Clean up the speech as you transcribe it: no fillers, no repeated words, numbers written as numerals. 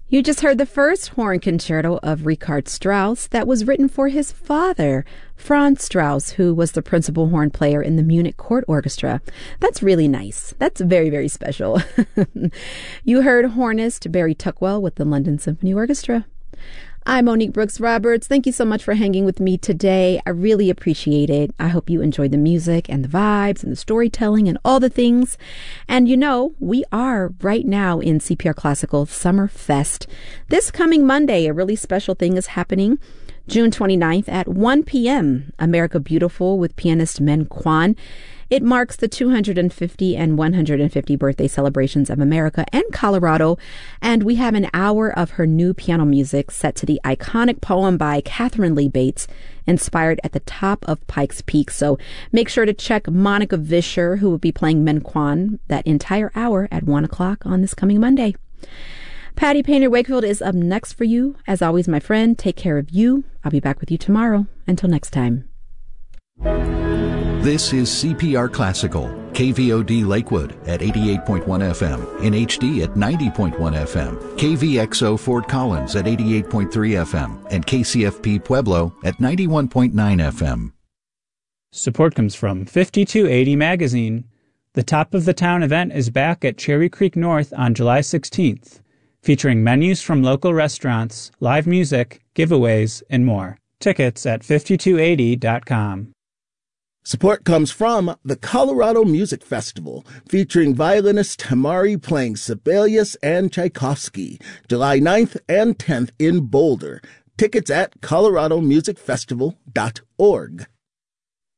You just heard the first horn concerto of Richard Strauss that was written for his father, Franz Strauss, who was the principal horn player in the Munich Court Orchestra. That's really nice. That's very, very special. You heard hornist Barry Tuckwell with the London Symphony Orchestra. I'm Monique Brooks Roberts. Thank you so much for hanging with me today. I really appreciate it. I hope you enjoyed the music and the vibes and the storytelling and all the things. And you know, we are right now in CPR Classical Summer Fest. This coming Monday, a really special thing is happening. June 29th at 1 p.m. America Beautiful with pianist Men Kwan. It marks the 250 and 150 birthday celebrations of America and Colorado, and we have an hour of her new piano music set to the iconic poem by Catherine Lee Bates, inspired at the top of Pikes Peak. So make sure to check Monica Vischer, who will be playing Men Kwan that entire hour at 1 o'clock on this coming Monday. Patty Painter Wakefield is up next for you. As always, my friend, take care of you. I'll be back with you tomorrow. Until next time. This is CPR Classical, KVOD Lakewood at 88.1 FM, in HD at 90.1 FM, KVXO Fort Collins at 88.3 FM, and KCFP Pueblo at 91.9 FM. Support comes from 5280 Magazine. The Top of the Town event is back at Cherry Creek North on July 16th, featuring menus from local restaurants, live music, giveaways, and more. Tickets at 5280.com. Support comes from the Colorado Music Festival, featuring violinist Tamari playing Sibelius and Tchaikovsky, July 9th and 10th in Boulder. Tickets at coloradomusicfestival.org.